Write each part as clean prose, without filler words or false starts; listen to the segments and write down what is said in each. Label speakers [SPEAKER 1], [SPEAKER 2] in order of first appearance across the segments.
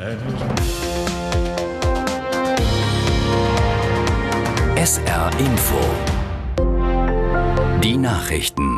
[SPEAKER 1] SR Info. Die Nachrichten.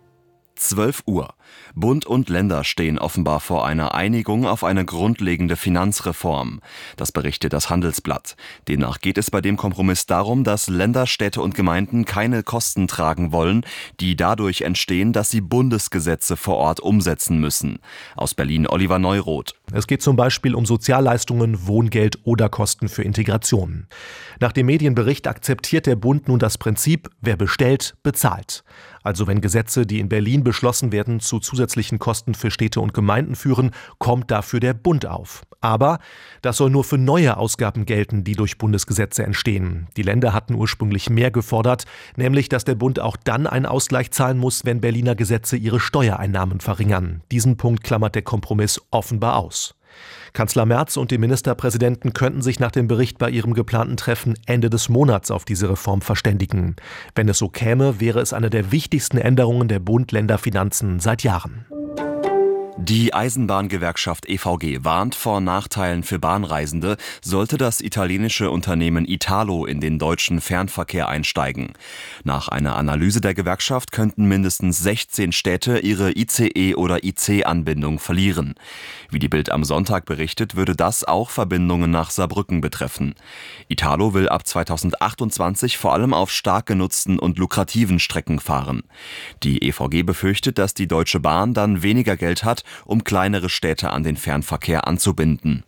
[SPEAKER 2] 12 Uhr. Bund und Länder stehen offenbar vor einer Einigung auf eine grundlegende Finanzreform. Das berichtet das Handelsblatt. Demnach geht es bei dem Kompromiss darum, dass Länder, Städte und Gemeinden keine Kosten tragen wollen, die dadurch entstehen, dass sie Bundesgesetze vor Ort umsetzen müssen. Aus Berlin Oliver Neuroth.
[SPEAKER 3] Es geht zum Beispiel um Sozialleistungen, Wohngeld oder Kosten für Integration. Nach dem Medienbericht akzeptiert der Bund nun das Prinzip, wer bestellt, bezahlt. Also wenn Gesetze, die in Berlin beschlossen werden, zu zusätzlichen Kosten für Städte und Gemeinden führen, kommt dafür der Bund auf. Aber das soll nur für neue Ausgaben gelten, die durch Bundesgesetze entstehen. Die Länder hatten ursprünglich mehr gefordert, nämlich dass der Bund auch dann einen Ausgleich zahlen muss, wenn Berliner Gesetze ihre Steuereinnahmen verringern. Diesen Punkt klammert der Kompromiss offenbar aus. Kanzler Merz und die Ministerpräsidenten könnten sich nach dem Bericht bei ihrem geplanten Treffen Ende des Monats auf diese Reform verständigen. Wenn es so käme, wäre es eine der wichtigsten Änderungen der Bund-Länder-Finanzen seit Jahren.
[SPEAKER 2] Die Eisenbahngewerkschaft EVG warnt vor Nachteilen für Bahnreisende, sollte das italienische Unternehmen Italo in den deutschen Fernverkehr einsteigen. Nach einer Analyse der Gewerkschaft könnten mindestens 16 Städte ihre ICE- oder IC-Anbindung verlieren. Wie die Bild am Sonntag berichtet, würde das auch Verbindungen nach Saarbrücken betreffen. Italo will ab 2028 vor allem auf stark genutzten und lukrativen Strecken fahren. Die EVG befürchtet, dass die Deutsche Bahn dann weniger Geld hat, um kleinere Städte an den Fernverkehr anzubinden.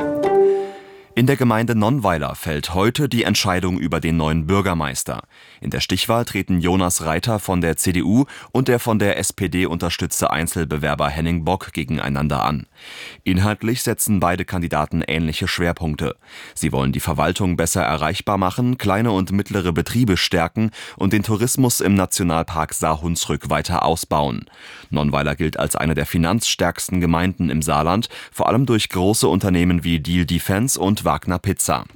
[SPEAKER 2] In der Gemeinde Nonnweiler fällt heute die Entscheidung über den neuen Bürgermeister. In der Stichwahl treten Jonas Reiter von der CDU und der von der SPD unterstützte Einzelbewerber Henning Bock gegeneinander an. Inhaltlich setzen beide Kandidaten ähnliche Schwerpunkte. Sie wollen die Verwaltung besser erreichbar machen, kleine und mittlere Betriebe stärken und den Tourismus im Nationalpark Saar-Hunsrück weiter ausbauen. Nonnweiler gilt als eine der finanzstärksten Gemeinden im Saarland, vor allem durch große Unternehmen wie Deal Defense und Wagner Pizza.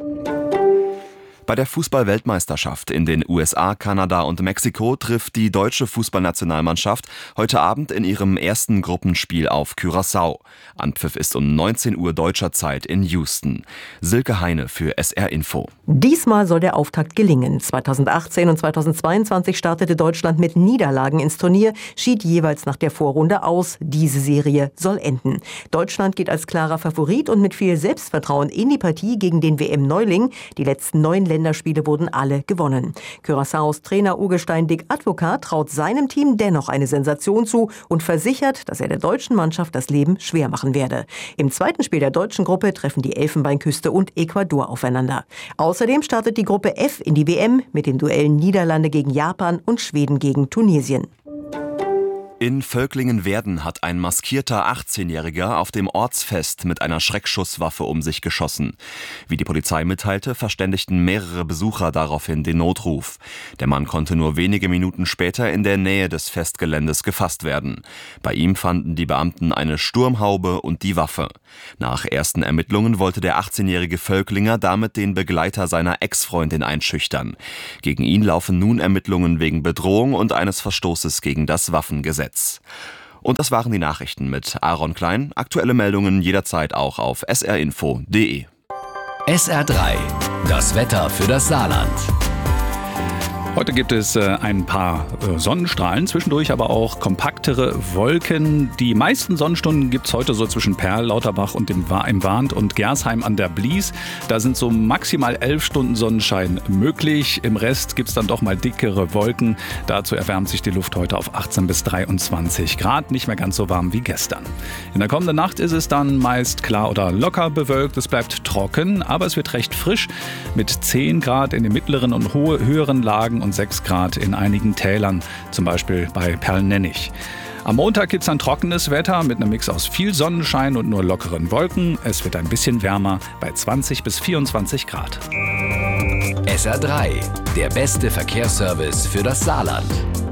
[SPEAKER 2] Bei der Fußball-Weltmeisterschaft in den USA, Kanada und Mexiko trifft die deutsche Fußballnationalmannschaft heute Abend in ihrem ersten Gruppenspiel auf Curaçao. Anpfiff ist um 19 Uhr deutscher Zeit in Houston. Silke Heine für SR Info.
[SPEAKER 4] Diesmal soll der Auftakt gelingen. 2018 und 2022 startete Deutschland mit Niederlagen ins Turnier, schied jeweils nach der Vorrunde aus. Diese Serie soll enden. Deutschland geht als klarer Favorit und mit viel Selbstvertrauen in die Partie gegen den WM-Neuling. Die letzten 9 Länderspiele wurden alle gewonnen. Curaçaos Trainer Uwe Stein-Dick Advokat traut seinem Team dennoch eine Sensation zu und versichert, dass er der deutschen Mannschaft das Leben schwer machen werde. Im zweiten Spiel der deutschen Gruppe treffen die Elfenbeinküste und Ecuador aufeinander. Außerdem startet die Gruppe F in die WM mit den Duellen Niederlande gegen Japan und Schweden gegen Tunesien.
[SPEAKER 2] In Völklingen-Werden hat ein maskierter 18-Jähriger auf dem Ortsfest mit einer Schreckschusswaffe um sich geschossen. Wie die Polizei mitteilte, verständigten mehrere Besucher daraufhin den Notruf. Der Mann konnte nur wenige Minuten später in der Nähe des Festgeländes gefasst werden. Bei ihm fanden die Beamten eine Sturmhaube und die Waffe. Nach ersten Ermittlungen wollte der 18-jährige Völklinger damit den Begleiter seiner Ex-Freundin einschüchtern. Gegen ihn laufen nun Ermittlungen wegen Bedrohung und eines Verstoßes gegen das Waffengesetz. Und das waren die Nachrichten mit Aaron Klein. Aktuelle Meldungen jederzeit auch auf srinfo.de.
[SPEAKER 1] SR3, das Wetter für das Saarland.
[SPEAKER 5] Heute gibt es ein paar Sonnenstrahlen, zwischendurch aber auch kompaktere Wolken. Die meisten Sonnenstunden gibt es heute so zwischen Perl, Lauterbach und im Warnt und Gersheim an der Blies. Da sind so maximal 11 Stunden Sonnenschein möglich. Im Rest gibt es dann doch mal dickere Wolken. Dazu erwärmt sich die Luft heute auf 18 bis 23 Grad. Nicht mehr ganz so warm wie gestern. In der kommenden Nacht ist es dann meist klar oder locker bewölkt. Es bleibt trocken, aber es wird recht frisch mit 10 Grad in den mittleren und höheren Lagen und 6 Grad in einigen Tälern, zum Beispiel bei Perlnennig. Am Montag gibt es dann trockenes Wetter mit einem Mix aus viel Sonnenschein und nur lockeren Wolken. Es wird ein bisschen wärmer bei 20 bis 24 Grad.
[SPEAKER 1] SR3, der beste Verkehrsservice für das Saarland.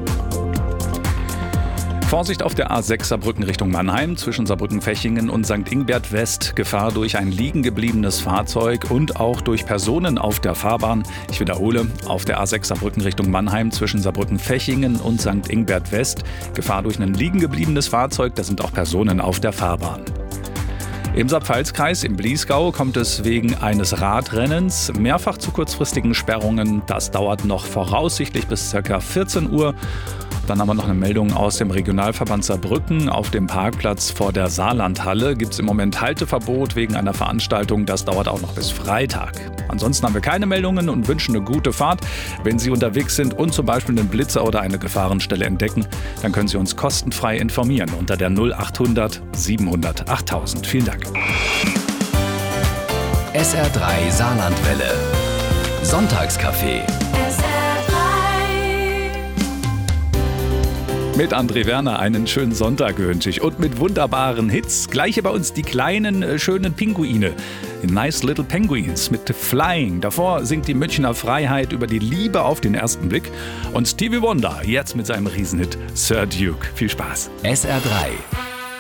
[SPEAKER 5] Vorsicht auf der A6 Saarbrücken Richtung Mannheim zwischen Saarbrücken-Fechingen und St. Ingbert West. Gefahr durch ein liegen gebliebenes Fahrzeug und auch durch Personen auf der Fahrbahn. Ich wiederhole, auf der A6 Saarbrücken Richtung Mannheim zwischen Saarbrücken-Fechingen und St. Ingbert West. Gefahr durch ein liegen gebliebenes Fahrzeug, da sind auch Personen auf der Fahrbahn. Im Saarpfalz-Kreis im Bliesgau kommt es wegen eines Radrennens mehrfach zu kurzfristigen Sperrungen. Das dauert noch voraussichtlich bis ca. 14 Uhr. Dann haben wir noch eine Meldung aus dem Regionalverband Saarbrücken. Auf dem Parkplatz vor der Saarlandhalle gibt es im Moment Halteverbot wegen einer Veranstaltung. Das dauert auch noch bis Freitag. Ansonsten haben wir keine Meldungen und wünschen eine gute Fahrt. Wenn Sie unterwegs sind und zum Beispiel einen Blitzer oder eine Gefahrenstelle entdecken, dann können Sie uns kostenfrei informieren unter der 0800 700 8000. Vielen Dank.
[SPEAKER 1] SR3 Saarlandwelle. Sonntagscafé.
[SPEAKER 5] Mit André Werner einen schönen Sonntag wünsche ich und mit wunderbaren Hits. Gleich bei uns die kleinen, schönen Pinguine. Nice Little Penguins mit Flying. Davor singt die Münchner Freiheit über die Liebe auf den ersten Blick. Und Stevie Wonder jetzt mit seinem Riesenhit Sir Duke. Viel Spaß.
[SPEAKER 1] SR3